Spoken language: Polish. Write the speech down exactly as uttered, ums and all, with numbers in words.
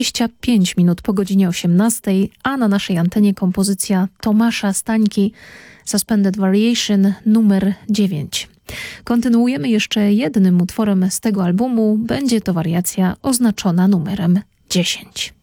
dwadzieścia pięć minut po godzinie osiemnastej, a na naszej antenie kompozycja Tomasza Stańki Suspended Variation numer dziewięć. Kontynuujemy jeszcze jednym utworem z tego albumu. Będzie to wariacja oznaczona numerem dziesięć.